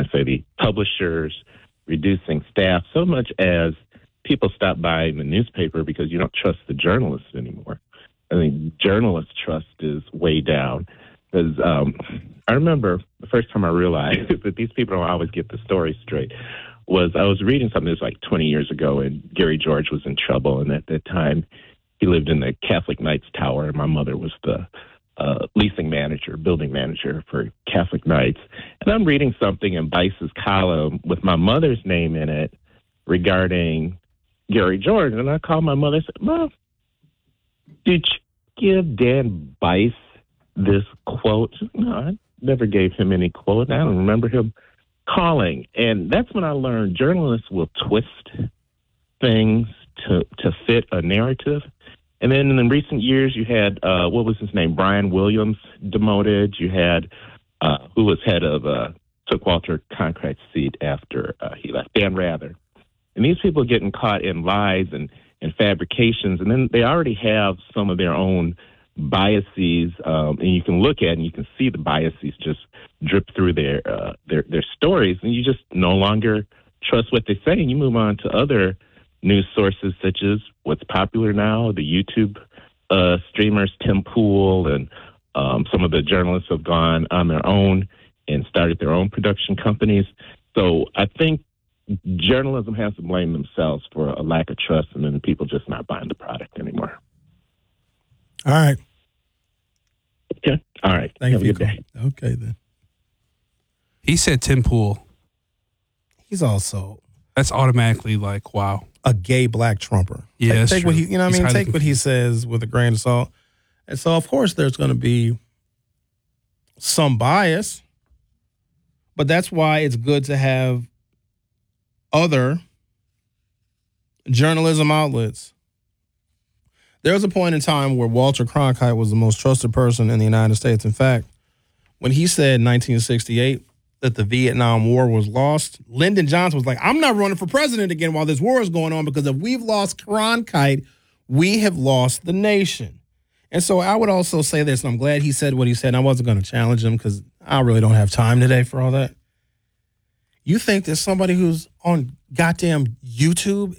to say the publishers reducing staff so much as people stop buying the newspaper because you don't trust the journalists anymore. I mean, journalist trust is way down. Because I remember the first time I realized that these people don't always get the story straight was I was reading something that was like 20 years ago, and Gary George was in trouble. And at that time, he lived in the Catholic Knights Tower, and my mother was the leasing manager, building manager for Catholic Knights. And I'm reading something in Vice's column with my mother's name in it regarding Gary George. And I called my mother and said, Mom, did you give Dan Bice this quote? No, I never gave him any quote. I don't remember him calling. And that's when I learned journalists will twist things to fit a narrative. And then in the recent years, you had, what was his name? Brian Williams demoted. You had, who was head of, took Walter Cronkite's seat after he left, Dan Rather. And these people are getting caught in lies and fabrications. And then they already have some of their own biases, and you can look at and you can see the biases just drip through their stories, and you just no longer trust what they say, and you move on to other news sources such as what's popular now, the YouTube streamers, Tim Pool, and some of the journalists have gone on their own and started their own production companies. So I think journalism has to blame themselves for a lack of trust, and then people just not buying the product anymore. All right. Okay. All right. Thank Have you. a good day. Okay, then. He said Tim Pool. He's also That's automatically like, wow. a gay black Trumper. Yeah, that's take true. what he, you know what I He's mean? highly Take what he confused. says with a grain of salt. And so, of course, there's going to be some bias, but that's why it's good to have other journalism outlets. There was a point in time where Walter Cronkite was the most trusted person in the United States. In fact, when he said in 1968 that the Vietnam War was lost, Lyndon Johnson was like, I'm not running for president again while this war is going on, because if we've lost Cronkite, we have lost the nation. And so I would also say this, and I'm glad he said what he said. I wasn't going to challenge him because I really don't have time today for all that. You think that somebody who's on goddamn YouTube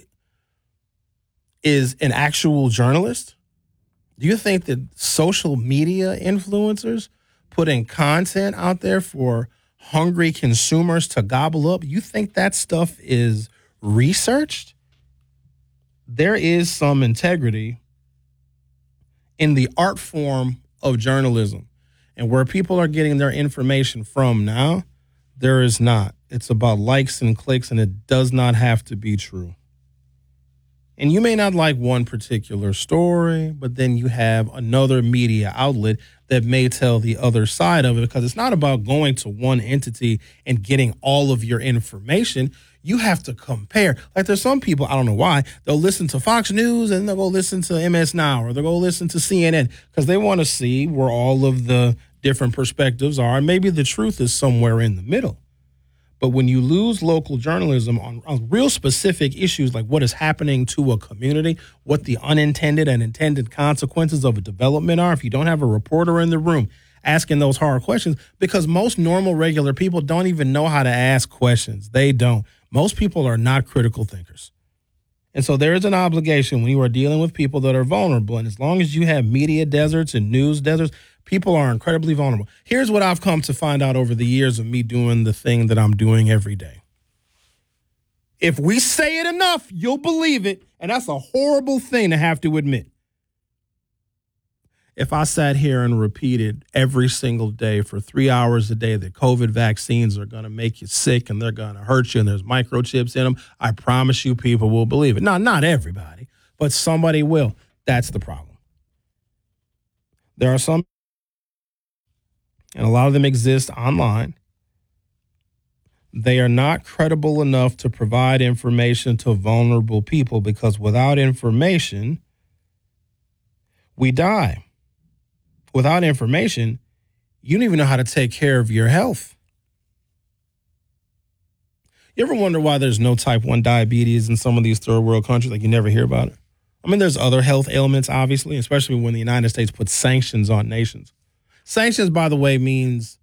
is an actual journalist? Do you think that social media influencers putting content out there for hungry consumers to gobble up, you think that stuff is researched? There is some integrity in the art form of journalism. And where people are getting their information from now, there is not. It's about likes and clicks, and it does not have to be true. And you may not like one particular story, but then you have another media outlet that may tell the other side of it, because it's not about going to one entity and getting all of your information. You have to compare. Like, there's some people, I don't know why, they'll listen to Fox News and they'll go listen to MS Now, or they'll go listen to CNN, because they want to see where all of the different perspectives are. And maybe the truth is somewhere in the middle. But when you lose local journalism on real specific issues like what is happening to a community, what the unintended and intended consequences of a development are, if you don't have a reporter in the room asking those hard questions, because most normal, regular people don't even know how to ask questions. They don't. Most people are not critical thinkers. And so there is an obligation when you are dealing with people that are vulnerable. And as long as you have media deserts and news deserts, people are incredibly vulnerable. Here's what I've come to find out over the years of me doing the thing that I'm doing every day. If we say it enough, you'll believe it. And that's a horrible thing to have to admit. If I sat here and repeated every single day for 3 hours a day that COVID vaccines are going to make you sick and they're going to hurt you and there's microchips in them, I promise you people will believe it. No, not everybody, but somebody will. That's the problem. There are some, and a lot of them exist online. They are not credible enough to provide information to vulnerable people, because without information, we die. Without information, you don't even know how to take care of your health. You ever wonder why there's no type 1 diabetes in some of these third world countries? Like, you never hear about it. I mean, there's other health ailments, obviously, especially when the United States puts sanctions on nations. Sanctions, by the way, means